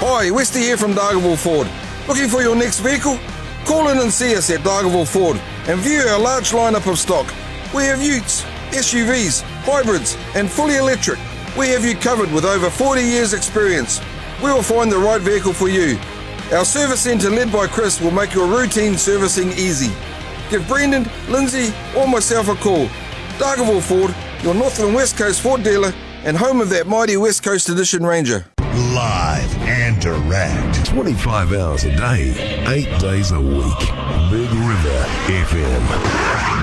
Hi, Westy here from Dargaville Ford. Looking for your next vehicle? Call in and see us at Dargaville Ford and view our large lineup of stock. We have utes, SUVs, hybrids and fully electric. We have you covered with over 40 years experience. We will find the right vehicle for you. Our service centre led by Chris will make your routine servicing easy. Give Brendan, Lindsay or myself a call. Dargaville Ford, your North and West Coast Ford dealer and home of that mighty West Coast Edition Ranger. Live and direct. 25 hours a day, 8 days a week. Big River FM.